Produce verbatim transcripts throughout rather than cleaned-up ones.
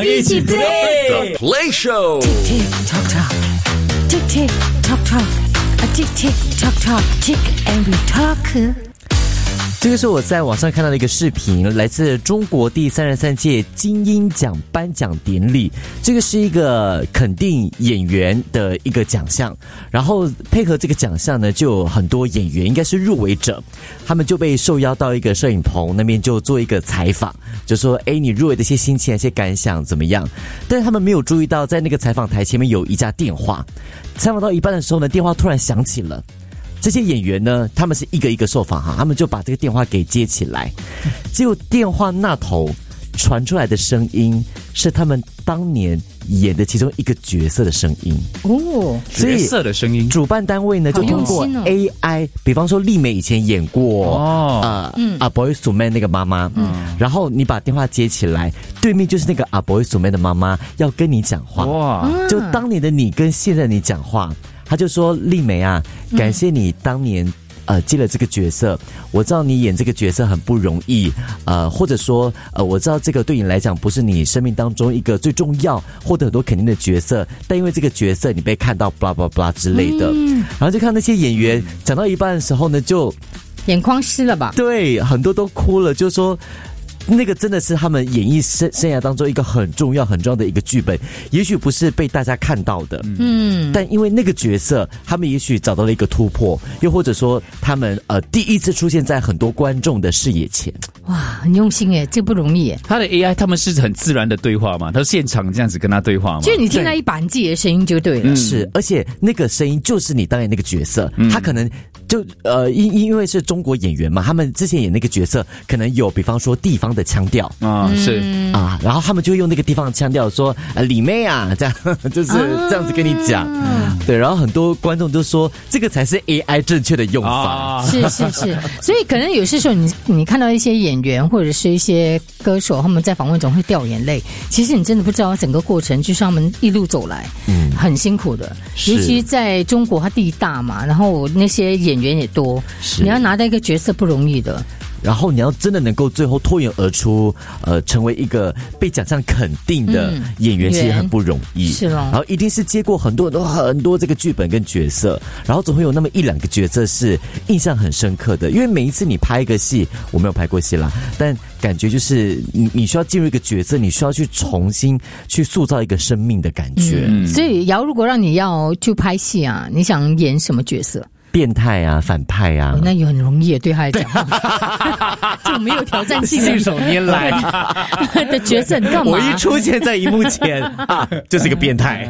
想一起 play The Play Show。 Tick tock tock, tick tick tock tock, a tick tick tock tock, tick and we talk。 这个是我在网上看到的一个视频，来自中国第三十三届金鹰奖颁奖典礼。这个是一个肯定演员的一个奖项，然后配合这个奖项呢，就有很多演员应该是入围者，他们就被受邀到一个摄影棚那边就做一个采访，就说哎，你入围的一些心情、一些感想怎么样？但是他们没有注意到，在那个采访台前面有一架电话，采访到一半的时候呢，电话突然响起了。这些演员呢，他们是一个一个受访哈，他们就把这个电话给接起来，结果电话那头传出来的声音是他们当年演的其中一个角色的声音哦， 角色的声音。 主办单位呢就通过 A I，、哦、比方说丽美以前演过哦，呃，嗯，阿伯苏妹那个妈妈，嗯，然后你把电话接起来，对面就是那个阿伯苏妹的妈妈要跟你讲话，哇，就当年的你跟现在的你讲话。他就说丽梅啊，感谢你当年呃接了这个角色，我知道你演这个角色很不容易，呃或者说呃我知道这个对你来讲不是你生命当中一个最重要获得很多肯定的角色，但因为这个角色你被看到 blah blah blah 之类的，嗯、然后就看那些演员讲到一半的时候呢，就眼眶湿了吧？ 对，很多都哭了，就说。那个真的是他们演艺生生涯当中一个很重要很重要的一个剧本，也许不是被大家看到的，嗯，但因为那个角色，他们也许找到了一个突破，又或者说他们呃第一次出现在很多观众的视野前。 哇，很用心耶，这不容易耶。 他的 A I 他们是很自然的对话嘛，他现场这样子跟他对话嘛， 就你听到一把你自己的声音就对了， 嗯、是，而且那个声音就是你当年那个角色，嗯、他可能就呃因因为是中国演员嘛，他们之前演那个角色可能有比方说地方的腔调啊，是啊，然后他们就用那个地方的腔调说呃李妹啊，这样就是这样子跟你讲，啊、对，然后很多观众都说这个才是 A I 正确的用法， 啊、是是是，所以可能有些时候你你看到一些演员或者是一些歌手，他们在访问中会掉眼泪，其实你真的不知道整个过程，就是他们一路走来，嗯，很辛苦的，尤其在中国，它地大嘛，然后那些演员也多，你要拿到一个角色不容易的。 然后你要真的能够最后脱颖而出，呃，成为一个被奖项肯定的演员，其实很不容易。 是咯。 然后一定是接过很多很多很多这个剧本跟角色，然后总会有那么一两个角色是印象很深刻的。因为每一次你拍一个戏，我没有拍过戏啦，但感觉就是你你需要进入一个角色，你需要去重新去塑造一个生命的感觉。 嗯、所以瑶，如果让你要去拍戏啊，你想演什么角色？ 变态啊，反派啊， 哦、那也很容易，对他来讲，就没有挑战性的， 信手拈来的角色，你干嘛？ 我一出现在荧幕前啊，就是个变态。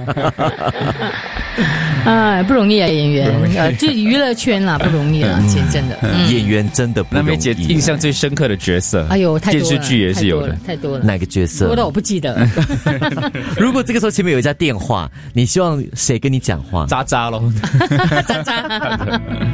啊，不容易啊，演员，呃，就娱乐圈啦，不容易啦，其实真的， 嗯、演员真的不容易。 那梅姐印象最深刻的角色， 哎呦，太多了， 电视剧也是有的， 太多了， 哪个角色？ 多到我不记得。 如果这个时候前面有一家电话，你希望谁跟你讲话？ 渣渣咯， 渣渣。